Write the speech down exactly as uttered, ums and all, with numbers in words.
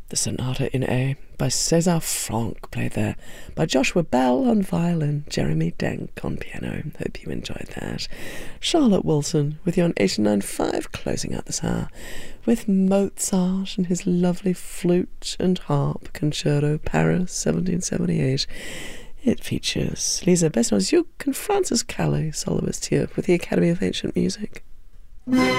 The Sonata in A by César Franck, played there by Joshua Bell on violin, Jeremy Denk on piano. Hope you enjoyed that. Charlotte Wilson with you on eighty-nine point five, closing out this hour with Mozart and his lovely flute and harp concerto, Paris, seventeen seventy-eight. It features Lisa Besnozuk and Francis Calais, soloist here with the Academy of Ancient Music.